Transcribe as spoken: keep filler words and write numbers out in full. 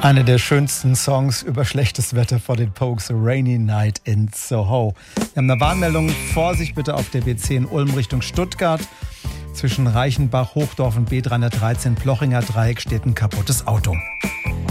Einer der schönsten Songs über schlechtes Wetter vor den Pogues, Rainy Night in Soho. Wir haben eine Warnmeldung. Vorsicht bitte auf der B zehn Ulm Richtung Stuttgart. Zwischen Reichenbach, Hochdorf und B dreihundertdreizehn Plochinger Dreieck steht ein kaputtes Auto.